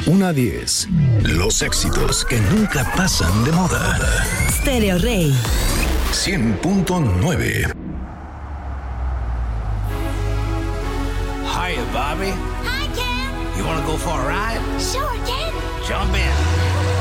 1 a 10. Los éxitos que nunca pasan de moda. Stereo Rey 100.9. Hiya, Bobby. Hi, Ken. You want to go for a ride? Sure, Ken. Jump in.